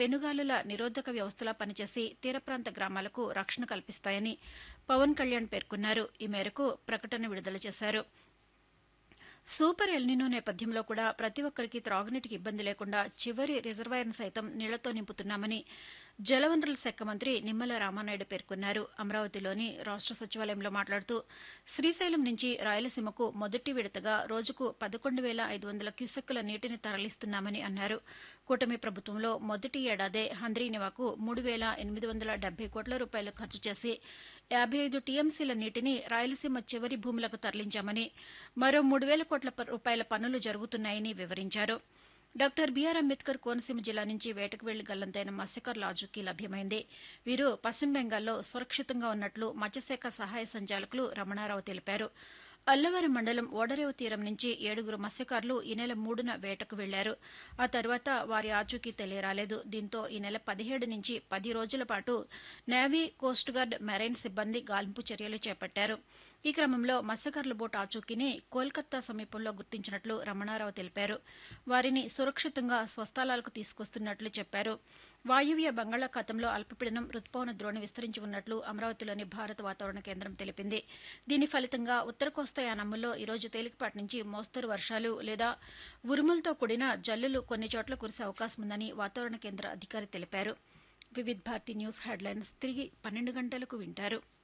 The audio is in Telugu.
పెనుగాలుల నిరోధక వ్యవస్థలా పనిచేసి తీర ప్రాంత గ్రామాలకు రక్షణ కల్పిస్తాయని పవన్ కళ్యాణ్ పేర్కొన్నారు. ఈ మేరకు ప్రకటన విడుదల చేశారు. సూపర్ ఎల్నినో నేపథ్యంలో కూడా ప్రతి ఒక్కరికి త్రాగునీటికి ఇబ్బంది లేకుండా చివరి రిజర్వాయర్ను సైతం నీళ్లతో నింపుతున్నామని జలవనరుల శాఖ మంత్రి నిమ్మల రామానాయుడు పేర్కొన్నారు. అమరావతిలోని రాష్ట్ర సచివాలయంలో మాట్లాడుతూ శ్రీశైలం నుంచి రాయలసీమకు మొదటి విడతగా రోజుకు 11,500 క్యూసెక్కుల నీటిని తరలిస్తున్నామని అన్నారు. కూటమి ప్రభుత్వంలో మొదటి ఏడాదే హంద్రీనివాకు 3,870 కోట్ల రూపాయలు ఖర్చు చేసి 55 టీఎంసీల నీటిని రాయలసీమ చివరి భూములకు తరలించామని, మరో 3,000 కోట్ల రూపాయల పనులు జరుగుతున్నాయని వివరించారు. డాక్టర్ బీఆర్ అంబేద్కర్ కోనసీమ జిల్లా నుంచి వేటకు వెళ్లి గల్లంతైన మత్స్యకారుల ఆచూకీ లభ్యమైంది. వీరు పశ్చిమ బెంగాల్లో సురక్షితంగా ఉన్నట్లు మత్స్యశాఖ సహాయ సంచాలకులు రమణారావు తెలిపారు. అల్లవరం మండలం ఓడరేవు తీరం నుంచి 7 మత్స్యకారులు ఈ నెల 3న వేటకు వెళ్లారు. ఆ తర్వాత వారి ఆచూకీ తెలియరాలేదు. దీంతో ఈ నెల 17 నుంచి 10 రోజుల పాటు నేవీ, కోస్ట్గార్డ్, మెరైన్ సిబ్బంది గాలింపు చర్యలు చేపట్టారు. ఈ క్రమంలో మత్స్యకారుల బోటు ఆచూకీని కోల్కతా సమీపంలో గుర్తించినట్లు రమణారావు తెలిపారు. వారిని సురక్షితంగా స్వస్థలాలకు తీసుకొస్తున్నట్లు చెప్పారు. వాయువ్య బంగాళాఖాతంలో అల్పపీడనం రుతుపవన ద్రోణి విస్తరించి ఉన్నట్లు అమరావతిలోని భారత వాతావరణ కేంద్రం తెలిపింది. దీని ఫలితంగా ఉత్తర కోస్తా యానాముల్లో ఈరోజు తేలికపాటి నుంచి మోస్తరు వర్షాలు లేదా ఉరుములతో కూడిన జల్లులు కొన్ని చోట్ల కురిసే అవకాశం ఉందని వాతావరణ కేంద్ర అధికారి తెలిపారు. వివిధ్ భారతి న్యూస్ హెడ్లైన్స్ తిరిగి 12 గంటలకు వింటారు.